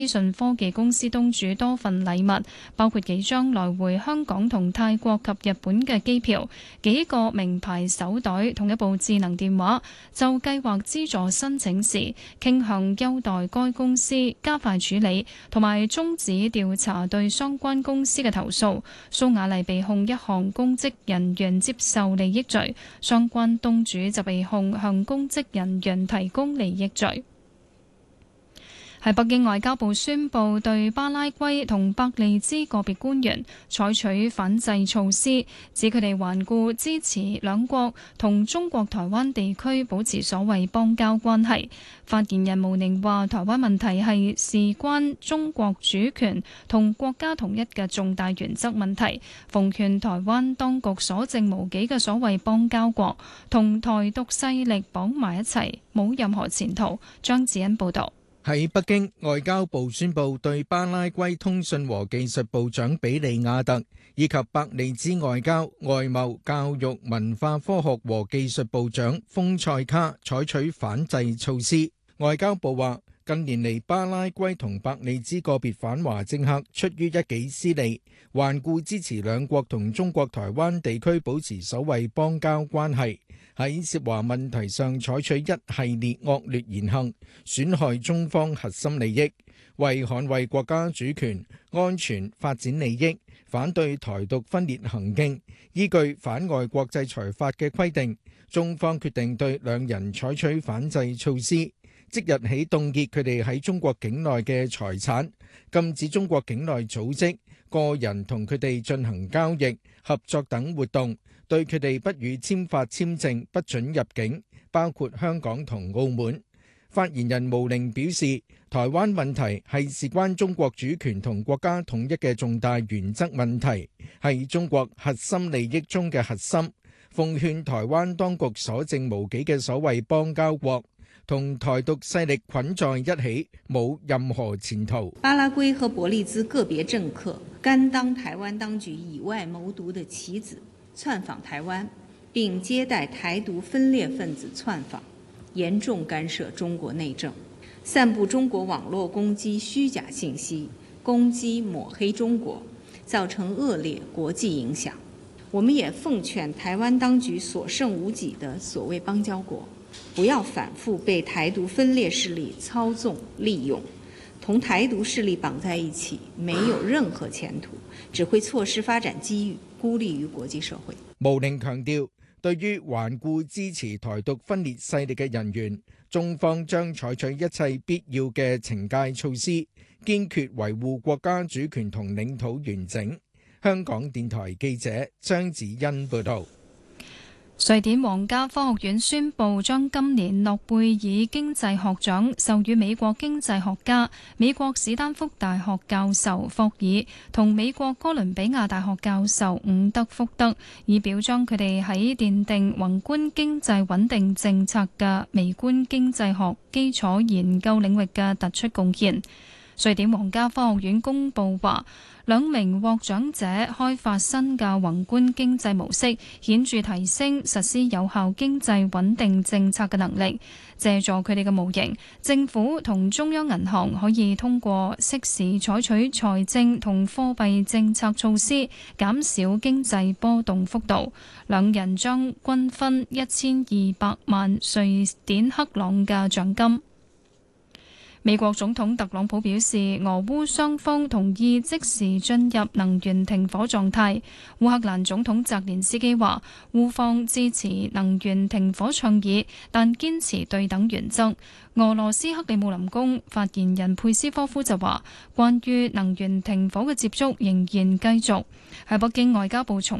資訊科技公司東主多份禮物，包括幾張來回香港同泰國及日本嘅機票、幾個名牌手袋同一部智能電話。就計劃資助申請時，傾向優待該公司，加快處理同埋終止調查對相關公司嘅投訴。蘇雅麗被控一項公職人員接受利益罪，相關東主就被控向公職人員提供利益罪。喺北京，外交部宣布對巴拉圭同伯利茲個別官員採取反制措施，指佢哋頑固支持兩國同中國台灣地區保持所謂邦交關係。發言人毛寧話：台灣問題係事關中國主權同國家統一嘅重大原則問題，奉勸台灣當局所剩無幾嘅所謂邦交國同台獨勢力綁埋一齊，冇任何前途。張子欣報導。 喺北京，外交部宣布對巴拉圭通訊和技術部長比利亞特以及伯利茲外交、外貿、教育、文化、科學和技術部長豐塞卡採取反制措施。外交部話，近年嚟巴拉圭同伯利茲個別反華政客出於一己私利，頑固支持兩國同中國台灣地區保持所謂邦交關係，喺涉華問題上採取一系列惡劣言行，損害中方核心利益，為捍衛國家主權、安全、發展利益，反對台獨分裂行徑，依據反外國制裁法嘅規定，中方決定對兩人採取反制措施，即日起凍結佢哋喺中國境內嘅財產，禁止中國境內組織、個人同佢哋進行交易、合作等活動，對佢哋不予簽發簽證，不准入境，包括香港同澳門。發言人毛寧表示，台灣問題係事關中國主權同國家統一嘅重大原則問題，係中國核心利益中嘅核心，奉勸台灣當局所剩無幾嘅所謂邦交國同台獨勢力捆在一起，冇任何前途。 巴拉圭和伯利茲個別政客甘當台灣當局以外謀獨的棋子，竄訪台灣，並接待台獨分裂分子竄訪，嚴重干涉中國內政，散布中國網絡攻擊虛假信息，攻擊抹黑中國，造成惡劣國際影響。我們也奉勸台灣當局所剩無幾的所謂邦交國，不要反覆被台獨分裂勢力操縱利用，同台獨勢力綁在一起，沒有任何前途，只會錯失發展機遇，孤立於國際社會。 毛寧強調，對於頑固支持台獨分裂勢力嘅人員，中方將採取一切必要嘅懲戒措施，堅決維護國家主權同領土完整。香港電台記者張子欣報道。 瑞典皇家科學院宣布將今年諾貝爾經濟學獎授予美國經濟學家、美國史丹福大學教授霍爾同美國哥倫比亞大學教授伍德福德，以表彰佢哋喺奠定宏觀經濟穩定政策嘅微觀經濟學基礎研究領域嘅突出貢獻。瑞典皇家科學院公佈話，兩名獲獎者開發新嘅宏觀經濟模式，顯著提升實施有效經濟穩定政策嘅能力。借助佢哋嘅模型，政府同中央銀行可以通過適時採取財政同貨幣政策措施，減少經濟波動幅度。兩人將均分1200萬瑞典克朗嘅獎金。美國總統特朗普表示，俄烏雙方同意即時進入能源停火狀態。烏克蘭總統澤連斯基話，烏方支持能源停火倡議，但堅持對等原則。俄羅斯克里姆林宮發言人佩斯科夫就話，關於能源停火嘅接觸仍然繼續。喺北京，外交部重